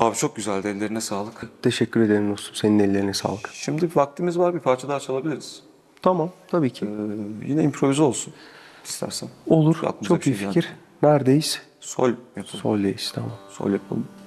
Abi çok güzeldi. Ellerine sağlık. Teşekkür ederim dostum. Senin ellerine sağlık. Şimdi vaktimiz var. Bir parça daha çalabiliriz. Tamam, tabii ki. Yine improvize olsun. İstersen. Olur. Aklımıza Çok bir şey iyi fikir. geldi. Neredeyiz? Sol yapalım. Sol'deyiz. Tamam. Sol yapalım.